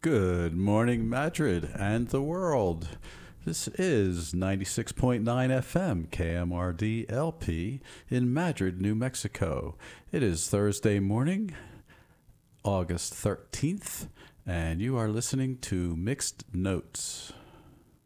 Good morning, Madrid and the world. This is 96.9 FM KMRD LP in Madrid, New Mexico. It is Thursday morning, August 13th, and you are listening to Mixed Notes.